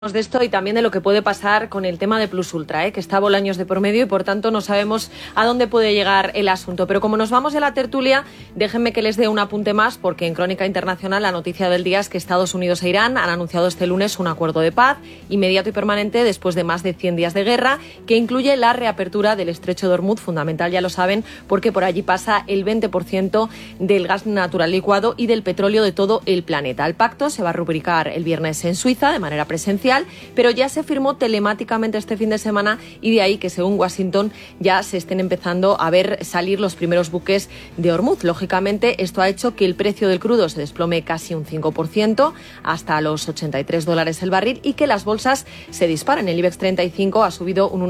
De esto y también de lo que puede pasar con el tema de Plus Ultra, que está a Bolaños de por medio y por tanto no sabemos a dónde puede llegar el asunto. Pero como nos vamos de la tertulia, déjenme que les dé un apunte más, porque en Crónica Internacional la noticia del día es que Estados Unidos e Irán han anunciado este lunes un acuerdo de paz inmediato y permanente después de más de 100 días de guerra, que incluye la reapertura del estrecho de Hormuz, fundamental, ya lo saben, porque por allí pasa el 20% del gas natural licuado y del petróleo de todo el planeta. El pacto se va a rubricar el viernes en Suiza de manera presencial, pero ya se firmó telemáticamente este fin de semana y de ahí que, según Washington, ya se estén empezando a ver salir los primeros buques de Hormuz. Lógicamente, esto ha hecho que el precio del crudo se desplome casi un 5% hasta los $83 el barril y que las bolsas se disparen. El IBEX 35 ha subido un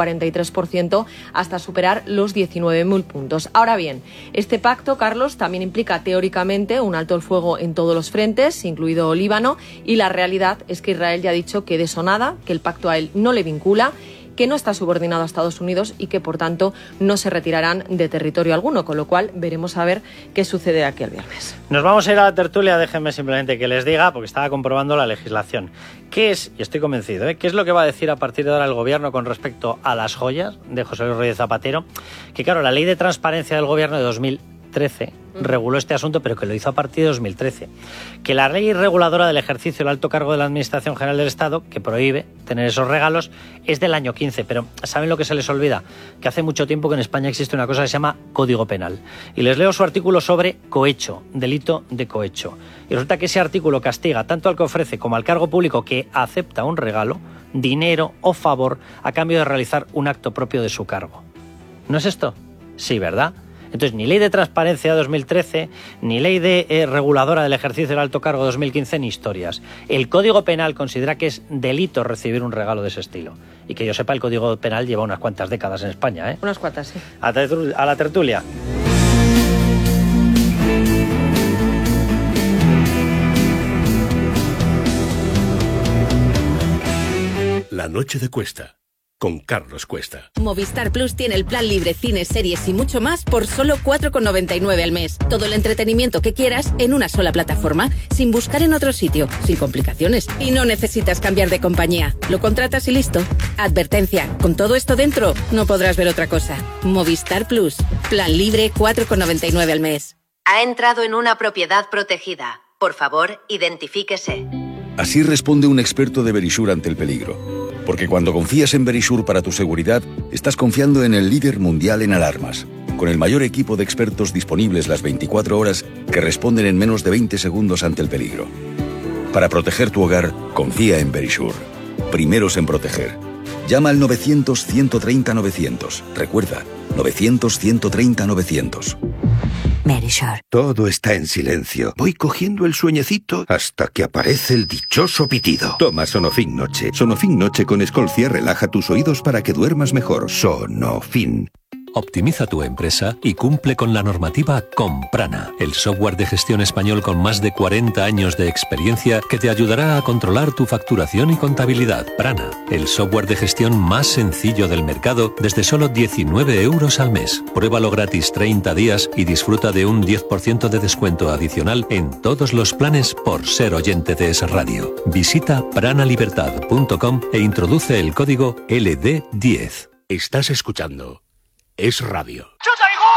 1,43% hasta superar los 19.000 puntos. Ahora bien, este pacto, Carlos, también implica teóricamente un alto el fuego en todos los frentes, incluido Líbano, y la realidad es que Israel ya ha dicho que de eso nada, que el pacto a él no le vincula, que no está subordinado a Estados Unidos y que, por tanto, no se retirarán de territorio alguno, con lo cual veremos a ver qué sucede aquí el viernes. Nos vamos a ir a la tertulia, déjenme simplemente que les diga, porque estaba comprobando la legislación. ¿Qué es, y estoy convencido, qué es lo que va a decir a partir de ahora el Gobierno con respecto a las joyas de José Luis Rodríguez Zapatero? Que claro, la Ley de Transparencia del Gobierno de 2013 reguló este asunto, pero que lo hizo a partir de 2013. Que la ley reguladora del ejercicio del alto cargo de la Administración General del Estado, que prohíbe tener esos regalos, es del año 15. Pero ¿saben lo que se les olvida? Que hace mucho tiempo que en España existe una cosa que se llama Código Penal. Y les leo su artículo sobre cohecho, delito de cohecho. Y resulta que ese artículo castiga tanto al que ofrece como al cargo público que acepta un regalo, dinero o favor a cambio de realizar un acto propio de su cargo. ¿No es esto? Sí, ¿verdad? Entonces, ni ley de transparencia de 2013, ni ley de reguladora del ejercicio del alto cargo de 2015, ni historias. El Código Penal considera que es delito recibir un regalo de ese estilo. Y que yo sepa, el Código Penal lleva unas cuantas décadas en España, ¿eh? Unas cuantas, sí. A la tertulia. La noche de Cuesta, con Carlos Cuesta. Movistar Plus tiene el plan libre, cines, series y mucho más por solo 4,99 al mes. Todo el entretenimiento que quieras en una sola plataforma, sin buscar en otro sitio, sin complicaciones. Y no necesitas cambiar de compañía. Lo contratas y listo. Advertencia, con todo esto dentro, no podrás ver otra cosa. Movistar Plus, plan libre, 4,99 al mes. Ha entrado en una propiedad protegida. Por favor, identifíquese. Así responde un experto de Verisure ante el peligro. Porque cuando confías en Verisure para tu seguridad, estás confiando en el líder mundial en alarmas, con el mayor equipo de expertos disponibles las 24 horas que responden en menos de 20 segundos ante el peligro. Para proteger tu hogar, confía en Verisure. Primeros en proteger. Llama al 900-130-900. Recuerda, 900-130-900. Verisure. Todo está en silencio. Voy cogiendo el sueñecito hasta que aparece el dichoso pitido. Toma Sonofin Noche. Sonofin Noche con Escolcia relaja tus oídos para que duermas mejor. Sonofin. Optimiza tu empresa y cumple con la normativa con Prana, el software de gestión español con más de 40 años de experiencia que te ayudará a controlar tu facturación y contabilidad. Prana, el software de gestión más sencillo del mercado desde solo 19 euros al mes. Pruébalo gratis 30 días y disfruta de un 10% de descuento adicional en todos los planes por ser oyente de Es Radio. Visita pranalibertad.com e introduce el código LD10. Estás escuchando Es Radio. ¡Chuta y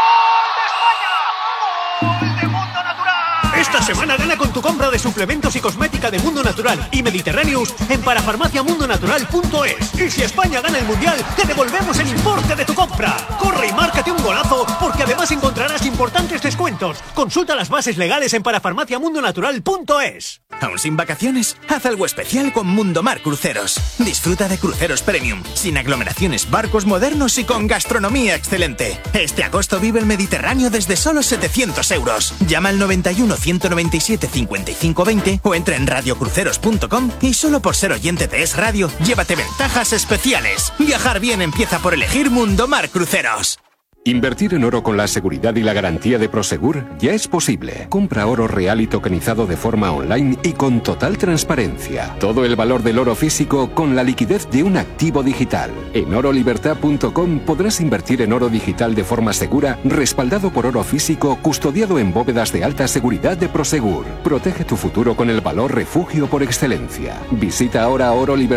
gol de España! ¡Gol de Mundo Natural! Esta semana gana con tu compra de suplementos y cosmética de Mundo Natural y Mediterráneos en parafarmaciamundonatural.es. Y si España gana el Mundial, te devolvemos el importe de tu compra. Corre y márcate un golazo, porque además encontrarás importantes descuentos. Consulta las bases legales en parafarmaciamundonatural.es. ¿Aún sin vacaciones? Haz algo especial con Mundomar Cruceros. Disfruta de cruceros premium, sin aglomeraciones, barcos modernos y con gastronomía excelente. Este agosto vive el Mediterráneo desde solo 700 euros. Llama al 91 197 55 20 o entra en radiocruceros.com y solo por ser oyente de Es Radio, llévate ventajas especiales. Viajar bien empieza por elegir Mundomar Cruceros. Invertir en oro con la seguridad y la garantía de Prosegur ya es posible. Compra oro real y tokenizado de forma online y con total transparencia. Todo el valor del oro físico con la liquidez de un activo digital. En orolibertad.com podrás invertir en oro digital de forma segura, respaldado por oro físico, custodiado en bóvedas de alta seguridad de Prosegur. Protege tu futuro con el valor refugio por excelencia. Visita ahora orolibertad.com